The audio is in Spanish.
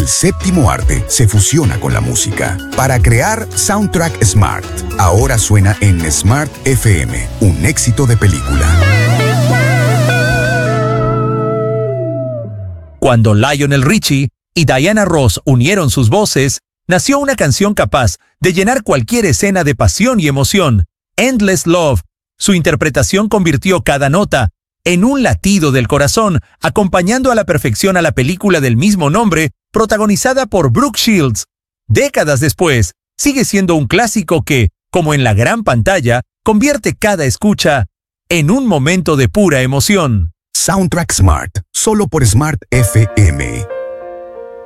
el séptimo arte se fusiona con la música para crear Soundtrack Smart. Ahora suena en Smart FM, un éxito de película. Cuando Lionel Richie y Diana Ross unieron sus voces, nació una canción capaz de llenar cualquier escena de pasión y emoción, Endless Love. Su interpretación convirtió cada nota en un latido del corazón, acompañando a la perfección a la película del mismo nombre, protagonizada por Brooke Shields. Décadas después, sigue siendo un clásico que, como en la gran pantalla, convierte cada escucha en un momento de pura emoción. Soundtrack Smart, solo por Smart FM.